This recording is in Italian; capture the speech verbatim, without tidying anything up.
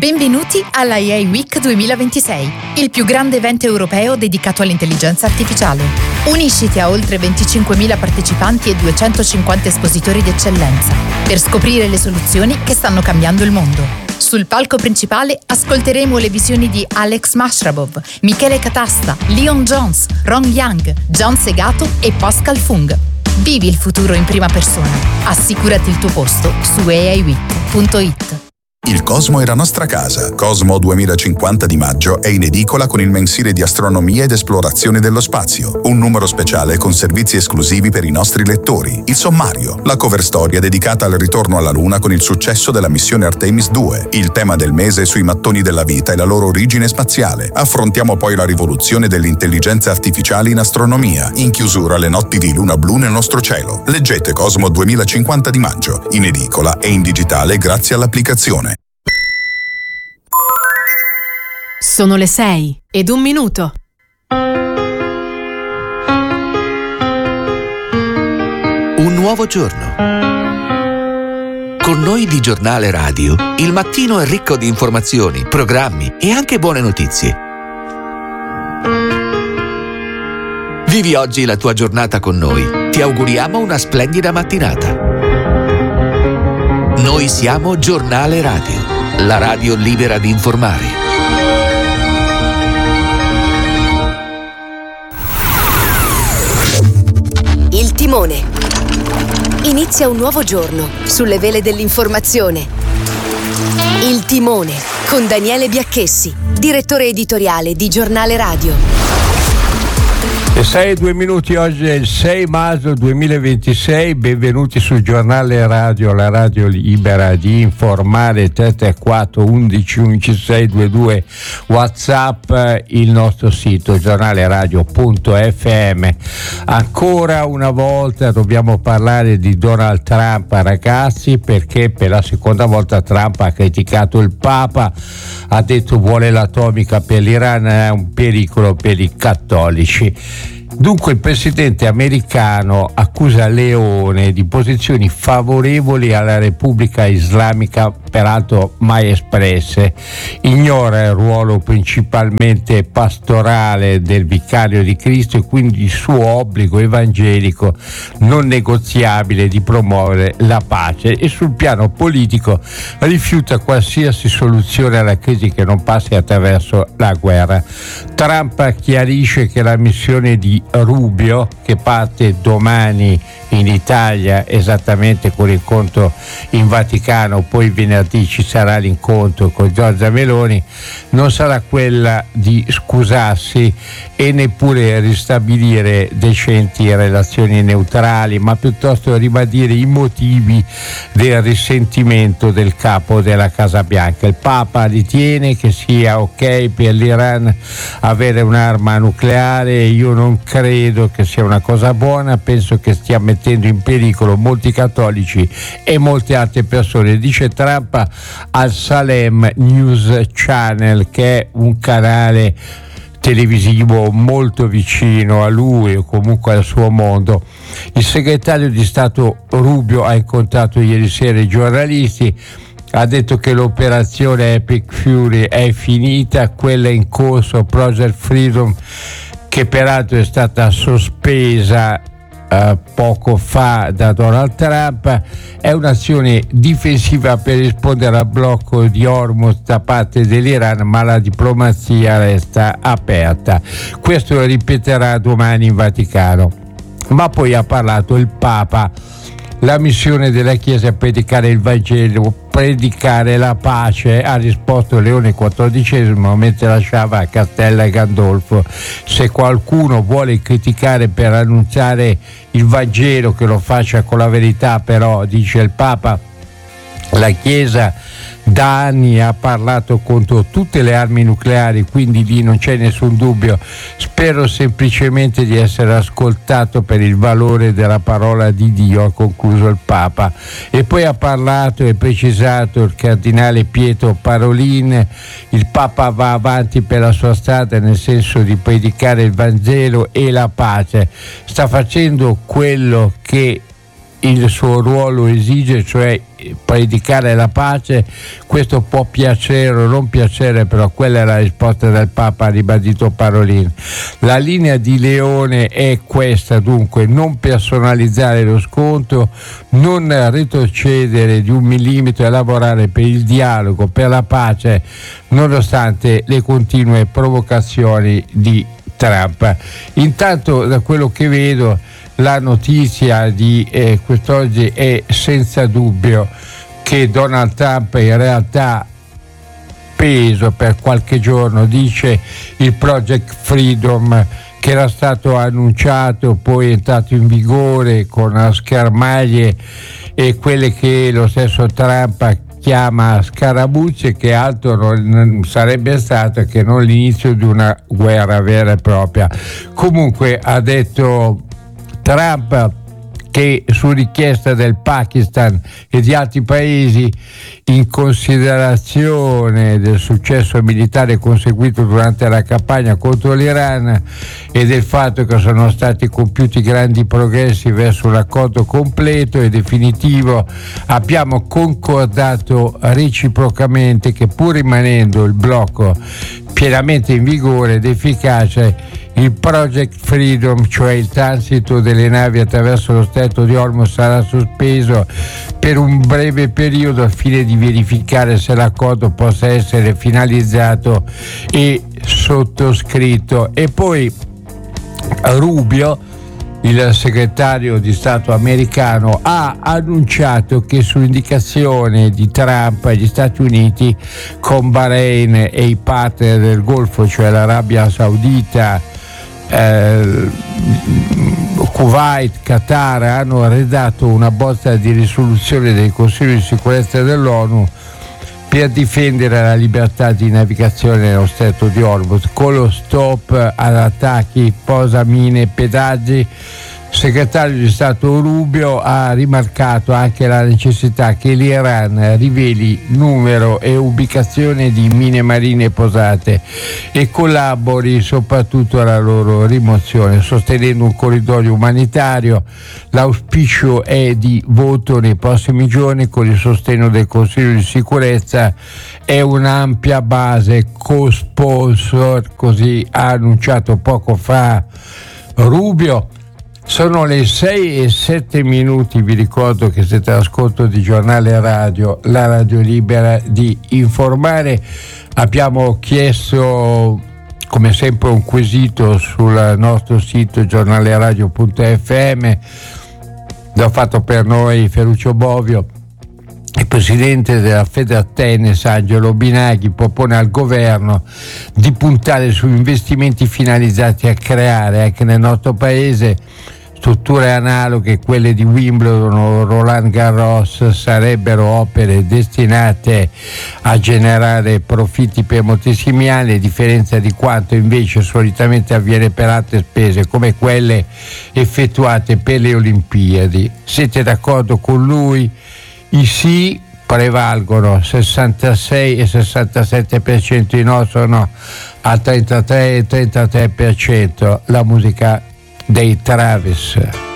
Benvenuti alla A I Week duemilaventisei, il più grande evento europeo dedicato all'intelligenza artificiale. Unisciti a oltre venticinquemila partecipanti e duecentocinquanta espositori d'eccellenza per scoprire le soluzioni che stanno cambiando il mondo. Sul palco principale ascolteremo le visioni di Alex Mashrabov, Michele Catasta, Leon Jones, Ron Young, John Segato e Pascal Fung. Vivi il futuro in prima persona. Assicurati il tuo posto su A I week punto it. Il Cosmo è la nostra casa. Cosmo duemilacinquanta di maggio è in edicola con il mensile di astronomia ed esplorazione dello spazio. Un numero speciale con servizi esclusivi per i nostri lettori. Il sommario, la cover storia dedicata al ritorno alla Luna con il successo della missione Artemis due. Il tema del mese sui mattoni della vita e la loro origine spaziale. Affrontiamo poi la rivoluzione dell'intelligenza artificiale in astronomia. In chiusura le notti di luna blu nel nostro cielo. Leggete Cosmo duemilacinquanta di maggio, in edicola e in digitale grazie all'applicazione. Sono le sei ed un minuto. Un nuovo giorno. Con noi di Giornale Radio, il mattino è ricco di informazioni, programmi e anche buone notizie. Vivi oggi la tua giornata con noi. Ti auguriamo una splendida mattinata. Noi siamo Giornale Radio, la radio libera di informare. Il timone. Inizia un nuovo giorno sulle vele dell'informazione. Il timone con Daniele Biacchessi, direttore editoriale di Giornale Radio. Le sei e due minuti, oggi è il sei maggio duemilaventisei, benvenuti sul Giornale Radio, la radio libera di informare. Tre tre quattro undici undici sei due due, WhatsApp, il nostro sito giornaleradio punto effe emme. Ancora una volta dobbiamo parlare di Donald Trump, ragazzi, perché per la seconda volta Trump ha criticato il Papa, ha detto vuole l'atomica per l'Iran, è un pericolo per i cattolici. Dunque il presidente americano accusa Leone di posizioni favorevoli alla Repubblica Islamica, peraltro mai espresse, ignora il ruolo principalmente pastorale del vicario di Cristo e quindi il suo obbligo evangelico non negoziabile di promuovere la pace, e sul piano politico rifiuta qualsiasi soluzione alla crisi che non passi attraverso la guerra. Trump chiarisce che la missione di Rubio, che parte domani in Italia esattamente con l'incontro in Vaticano, poi venerdì ci sarà l'incontro con Giorgia Meloni, non sarà quella di scusarsi e neppure ristabilire decenti relazioni neutrali, ma piuttosto ribadire i motivi del risentimento del capo della Casa Bianca. Il Papa ritiene che sia ok per l'Iran avere un'arma nucleare. Io non credo che sia una cosa buona, penso che stia mettendo in pericolo molti cattolici e molte altre persone, dice Trump al Salem News Channel, che è un canale televisivo molto vicino a lui o comunque al suo mondo. Il segretario di Stato Rubio ha incontrato ieri sera i giornalisti, ha detto che l'operazione Epic Fury è finita, quella in corso Project Freedom, che peraltro è stata sospesa Uh, poco fa da Donald Trump, è un'azione difensiva per rispondere al blocco di Hormuz da parte dell'Iran, ma la diplomazia resta aperta. Questo lo ripeterà domani in Vaticano. Ma poi ha parlato il Papa. La missione della Chiesa è predicare il Vangelo, predicare la pace, ha risposto Leone quattordicesimo mentre lasciava a Castella Gandolfo. Se qualcuno vuole criticare per annunciare il Vangelo, che lo faccia con la verità, però, dice il Papa, la Chiesa da anni ha parlato contro tutte le armi nucleari, quindi lì non c'è nessun dubbio. Spero semplicemente di essere ascoltato per il valore della parola di Dio, ha concluso il Papa. E poi ha parlato e precisato il cardinale Pietro Parolin: il Papa va avanti per la sua strada, nel senso di predicare il Vangelo e la pace, sta facendo quello che il suo ruolo esige, cioè predicare la pace. Questo può piacere o non piacere, però quella è la risposta del Papa, ha ribadito Parolin. La linea di Leone è questa, dunque: non personalizzare lo scontro, non retrocedere di un millimetro e lavorare per il dialogo, per la pace, nonostante le continue provocazioni di Trump. Intanto, da quello che vedo, la notizia di eh, quest'oggi è senza dubbio che Donald Trump in realtà peso per qualche giorno, dice il Project Freedom, che era stato annunciato, poi è entrato in vigore con schermaglie e quelle che lo stesso Trump chiama scaramucce, che altro non sarebbe stato che non l'inizio di una guerra vera e propria. Comunque, ha detto Trump che su richiesta del Pakistan e di altri paesi, in considerazione del successo militare conseguito durante la campagna contro l'Iran e del fatto che sono stati compiuti grandi progressi verso un accordo completo e definitivo, abbiamo concordato reciprocamente che, pur rimanendo il blocco pienamente in vigore ed efficace, il Project Freedom, cioè il transito delle navi attraverso lo stretto di Hormuz, sarà sospeso per un breve periodo al fine di verificare se l'accordo possa essere finalizzato e sottoscritto. E poi Rubio, il segretario di Stato americano, ha annunciato che, su indicazione di Trump, gli Stati Uniti, con Bahrain e i partner del Golfo, cioè l'Arabia Saudita, Eh, Kuwait, Qatar, hanno redatto una bozza di risoluzione del Consiglio di sicurezza dell'ONU per difendere la libertà di navigazione nello stretto di Hormuz, con lo stop ad attacchi, posamine, pedaggi. Il segretario di Stato Rubio ha rimarcato anche la necessità che l'Iran riveli numero e ubicazione di mine marine posate e collabori soprattutto alla loro rimozione, sostenendo un corridoio umanitario. L'auspicio è di voto nei prossimi giorni con il sostegno del Consiglio di sicurezza e un'ampia base co-sponsor, così ha annunciato poco fa Rubio. Sono le sei e sette minuti, vi ricordo che siete all'ascolto di Giornale Radio, la radio libera di informare. Abbiamo chiesto, come sempre, un quesito sul nostro sito giornaleradio punto effe emme, l'ha fatto per noi Ferruccio Bovio. Il presidente della Federtennis, Angelo Binaghi, propone al governo di puntare su investimenti finalizzati a creare anche nel nostro paese strutture analoghe, quelle di Wimbledon o Roland Garros. Sarebbero opere destinate a generare profitti per moltissimi anni, a differenza di quanto invece solitamente avviene per altre spese come quelle effettuate per le Olimpiadi. Siete d'accordo con lui? I sì prevalgono, sessantasei e sessantasette per cento, i no sono al trentatré e trentatré per cento. La musica dei Travis.